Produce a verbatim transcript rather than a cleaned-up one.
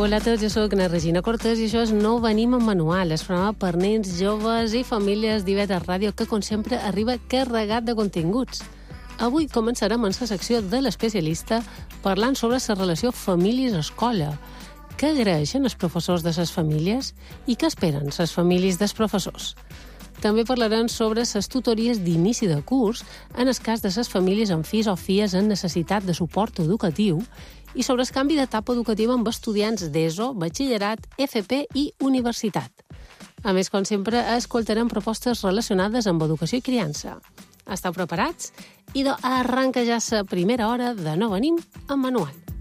Hola a tots, jo soc na Regina Cortés i això és No Venim en Manual, el programa per nens, joves i famílies d'I V Ràdio que, com sempre, arriba carregat de continguts. Avui començarem en la secció de l'especialista parlant sobre la relació famílies-escola. Què agraeixen els professors de les famílies i què esperen les famílies dels professors? També parlarem sobre les tutories d'inici de curs en el cas de les famílies amb fills o filles en necessitat de suport educatiu i sobre el canvi d'etapa educativa amb estudiants d'ESO, batxillerat, F P i universitat. A més, com sempre, escoltarem propostes relacionades amb educació i criança. Esteu preparats? Idò, arranca ja la primera hora de No Venim en Manual.